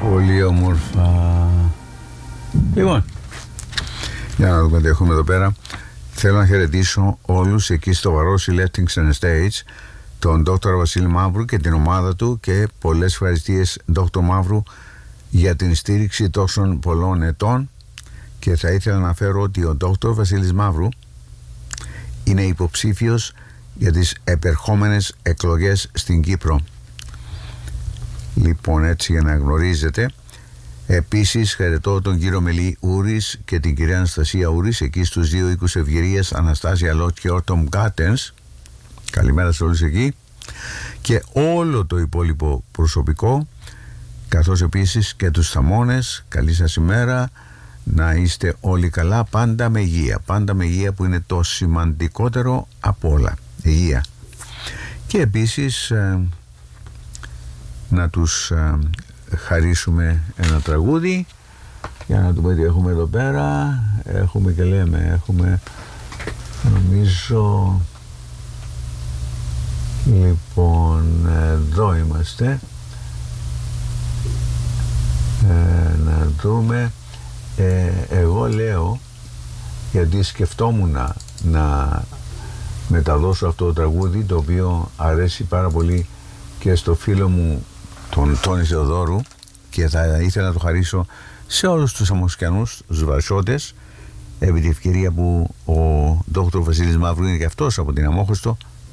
Πολύ όμορφα. Λοιπόν, για να δούμε τι έχουμε εδώ πέρα. Θέλω να χαιρετήσω όλους εκεί στο Βαρόσι Leftington Estates, τον Δόκτωρα Βασίλη Μαύρου και την ομάδα του, και πολλές ευχαριστίες Δόκτωρ Μαύρου για την στήριξη τόσων πολλών ετών. Και θα ήθελα να αναφέρω ότι ο Δόκτωρ Βασίλης Μαύρου είναι υποψήφιος για τις επερχόμενες εκλογές στην Κύπρο. Λοιπόν, έτσι για να γνωρίζετε. Επίσης χαιρετώ τον κύριο Μελή Ούρης και την κυρία Αναστασία Ούρης εκεί στους 2 οίκους Ευγυρίας, Αναστάσια Λότ και Όρτομ Γκάτενς. Καλημέρα σε όλους εκεί. Και όλο το υπόλοιπο προσωπικό, καθώς επίσης και τους θαμώνες. Καλή σας ημέρα. Να είστε όλοι καλά, πάντα με υγεία. Πάντα με υγεία, που είναι το σημαντικότερο από όλα. Υγεία. Και επίσης να τους χαρίσουμε ένα τραγούδι. Για να δούμε τι έχουμε εδώ πέρα. Έχουμε και λέμε, έχουμε νομίζω, λοιπόν εδώ είμαστε. Να δούμε. Εγώ λέω, γιατί σκεφτόμουν να μεταδώσω αυτό το τραγούδι, το οποίο αρέσει πάρα πολύ και στο φίλο μου τον Τόνι Θεοδόρου, και θα ήθελα να το χαρίσω σε όλους τους αμμοσιανούς, τους Βαρσότες, επί τη ευκαιρία που ο Δόκτωρ Βασίλης Μαύρου είναι και αυτός από την Αμόχωστο,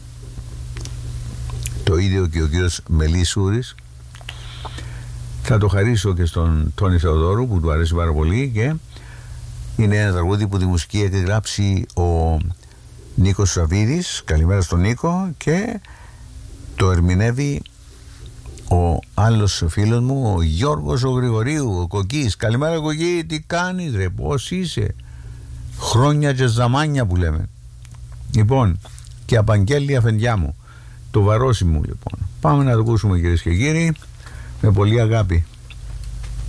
το ίδιο και ο κύριος Μελής Ούρης. Θα το χαρίσω και στον Τόνι Θεοδόρου, που του αρέσει πάρα πολύ, και είναι ένα τραγούδι που τη μουσική έχει γράψει ο Νίκος Σαββίδης. Καλημέρα στον Νίκο. Και το ερμηνεύει ο άλλος φίλος μου, ο Γιώργος ο Γρηγορίου, ο Κοκκής. Καλημέρα Κοκκή, τι κάνεις ρε, πώς είσαι? Χρόνια και ζαμάνια που λέμε. Λοιπόν, και απαγγέλει αφεντιά μου, το Βαρόσι μου. Λοιπόν, πάμε να το ακούσουμε κυρίες και κύριοι, με πολύ αγάπη.